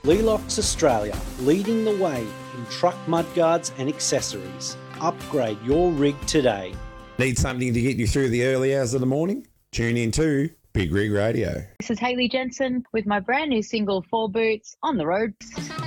Lelox Australia, leading the way in truck mudguards and accessories. Upgrade your rig today. Need something to get you through the early hours of the morning? Tune in to Big Rig Radio. This is Hayley Jensen with my brand new single, Four Boots, on the road.